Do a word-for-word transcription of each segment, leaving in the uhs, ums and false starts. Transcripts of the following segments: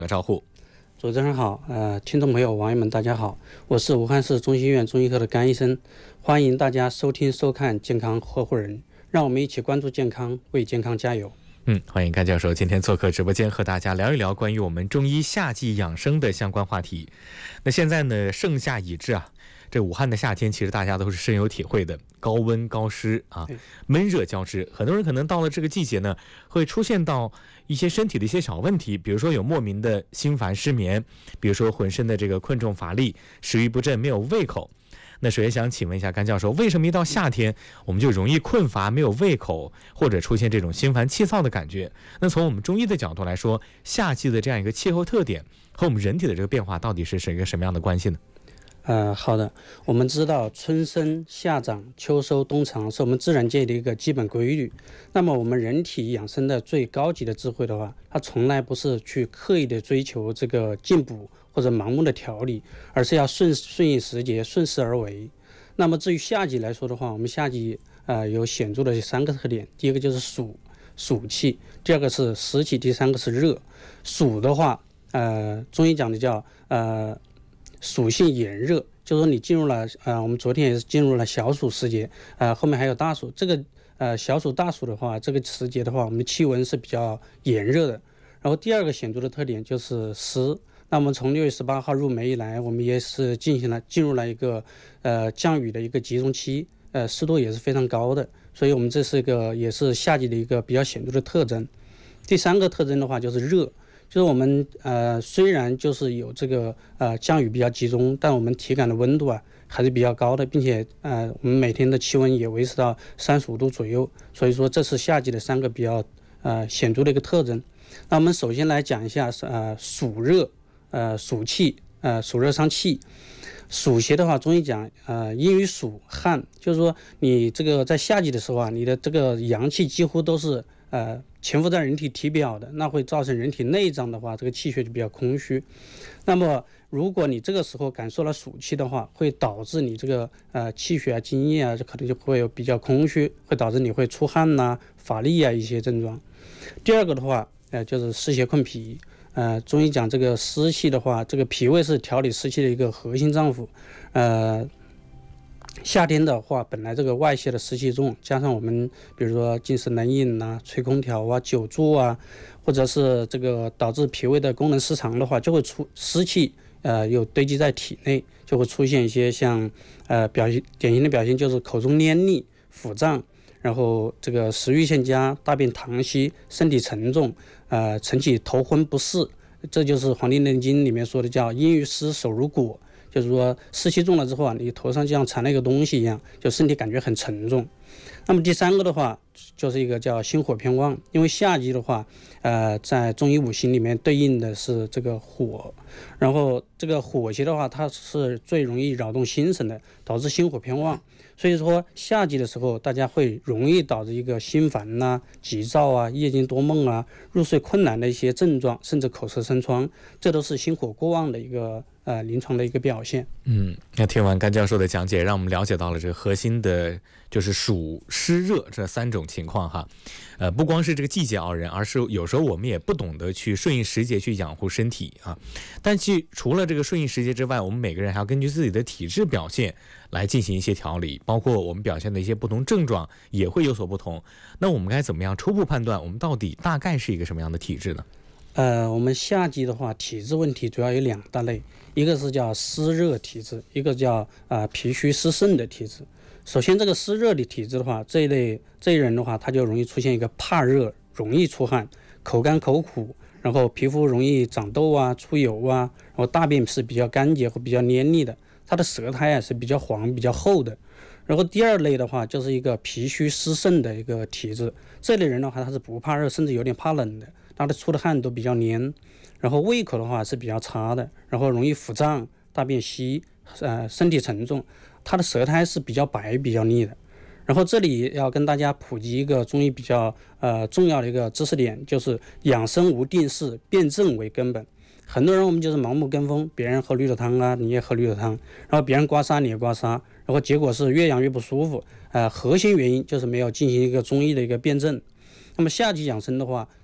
个招呼。 主持人好，呃，听众朋友、网友们，大家好，我是武汉市中心医院中医科的甘医生，欢迎大家收听收看健康合伙人，让我们一起关注健康，为健康加油。 嗯，欢迎甘教授今天做客直播间，和大家聊一聊关于我们中医夏季养生的相关话题。那现在呢，盛夏已至啊，这武汉的夏天其实大家都是深有体会的，高温高湿啊，闷热交织，很多人可能到了这个季节呢，会出现到一些身体的一些小问题，比如说有莫名的心烦失眠，比如说浑身的这个困重乏力，食欲不振，没有胃口。那首先想请问一下甘教授，为什么一到夏天我们就容易困乏、没有胃口，或者出现这种心烦气躁的感觉？那从我们中医的角度来说，夏季的这样一个气候特点和我们人体的这个变化到底是是一个什么样的关系呢？ 呃，好的，我们知道春生夏长秋收冬藏是我们自然界的一个基本规律。那么我们人体养生的最高级的智慧的话，它从来不是去刻意的追求这个进补或者盲目的调理，而是要顺顺应时节，顺势而为。那么至于夏季来说的话，我们夏季呃有显著的三个特点，第一个就是暑暑气，第二个是湿气，第三个是热。暑的话，呃，中医讲的叫呃。属性炎热，就是说你进入了呃，我们昨天也是进入了小暑时节，呃，后面还有大暑。这个呃小暑大暑的话，这个时节的话，我们的气温是比较炎热的。然后第二个显著的特点就是湿。那么从六月十八号入梅以来，我们也是进行了进入了一个呃降雨的一个集中期，呃湿度也是非常高的，所以我们这是一个也是夏季的一个比较显著的特征。第三个特征的话就是热。就是我们呃虽然就是有这个呃降雨比较集中，但我们体感的温度啊还是比较高的，并且呃我们每天的气温也维持到三十五度左右，所以说这是夏季的三个比较呃显著的一个特征。那我们首先来讲一下呃暑热，呃暑气，呃暑热伤气。暑邪的话，中医讲呃阴于暑汗，就是说你这个在夏季的时候啊，你的这个阳气几乎都是呃潜伏在人体体表的，那会造成人体内脏的话，这个气血就比较空虚。那么如果你这个时候感受了暑气的话，会导致你这个呃气血啊、津液啊，可能就会有比较空虚，会导致你会出汗呐、啊、乏力啊一些症状。第二个的话，呃就是湿邪困脾。呃，中医讲这个湿气的话，这个脾胃是调理湿气的一个核心脏腑。呃，夏天的话，本来这个外泄的湿气重，加上我们比如说进食冷饮啊、吹空调啊、久坐啊，或者是这个导致脾胃的功能失常的话，就会出湿气，呃，又堆积在体内，就会出现一些像呃表现典型的表现就是口中黏腻、腹胀。然后这个食欲欠佳，大便溏稀，身体沉重，呃，晨起头昏不适，这就是《黄帝内经》里面说的叫阴于湿，手如裹，就是说湿气重了之后啊，你头上就像缠了一个东西一样，就身体感觉很沉重。那么第三个的话，就是一个叫心火偏旺，因为夏季的话，呃，在中医五行里面对应的是这个火，然后这个火邪的话，它是最容易扰动心神的，导致心火偏旺。所以说夏季的时候，大家会容易导致一个心烦呐、啊、急躁啊、夜间多梦啊、入睡困难的一些症状，甚至口舌生疮，这都是心火过旺的一个呃临床的一个表现。 嗯，那听完甘教授的讲解，让我们了解到了这个核心的就是暑湿热这三种情况哈。呃，不光是这个季节熬人，而是有时候我们也不懂得去顺应时节去养护身体啊。但其除了这个顺应时节之外，我们每个人还要根据自己的体质表现来进行一些调理，包括我们表现的一些不同症状也会有所不同。那我们该怎么样初步判断我们到底大概是一个什么样的体质呢？ 呃，我们夏季的话，体质问题主要有两大类，一个是叫湿热体质，一个叫呃脾虚湿盛的体质。首先，这个湿热的体质的话，这一类这一人的话，他就容易出现一个怕热，容易出汗，口干口苦，然后皮肤容易长痘啊、出油啊，然后大便是比较干结或比较黏腻的，他的舌苔啊是比较黄、比较厚的。然后第二类的话，就是一个脾虚湿盛的一个体质，这类人的话，他是不怕热，甚至有点怕冷的，他的出的汗都比较黏，然后胃口的话是比较差的，然后容易腹胀、大便稀，呃，身体沉重，他的舌苔是比较白、比较腻的。然后这里要跟大家普及一个中医比较呃重要的一个知识点，就是养生无定式，辨证为根本。很多人我们就是盲目跟风，别人喝绿豆汤啊，你也喝绿豆汤，然后别人刮痧你也刮痧，然后结果是越养越不舒服。呃，核心原因就是没有进行一个中医的一个辨证。那么夏季养生的话，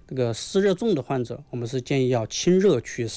这个湿热重的患者，我们是建议要清热祛湿。